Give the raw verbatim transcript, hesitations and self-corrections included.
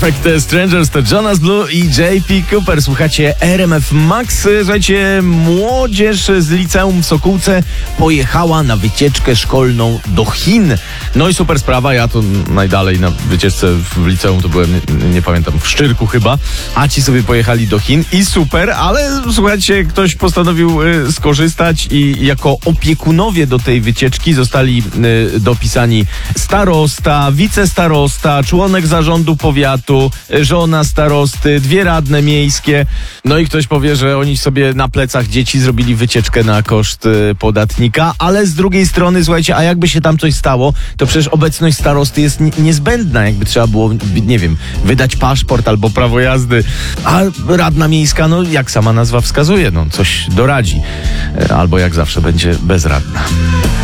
Perfect Strangers to Jonas Blue i J P Cooper. Słuchacie R M F Max. Słuchajcie, młodzież z liceum w Sokółce pojechała na wycieczkę szkolną do Chin. No i super sprawa, ja to najdalej na wycieczce w liceum to byłem, nie, nie pamiętam, w Szczyrku chyba, a ci sobie pojechali do Chin i super, ale słuchajcie, ktoś postanowił y, skorzystać i jako opiekunowie do tej wycieczki zostali y, dopisani starosta, wicestarosta, członek zarządu powiatu, żona starosty, dwie radne miejskie. No i ktoś powie, że oni sobie na plecach dzieci zrobili wycieczkę na koszt y, podatnika, ale z drugiej strony, słuchajcie, a jakby się tam coś stało, to przecież obecność starosty jest ni- niezbędna, jakby trzeba było, nie wiem, wydać paszport albo prawo jazdy, a radna miejska, no jak sama nazwa wskazuje, no coś doradzi, albo jak zawsze będzie bezradna.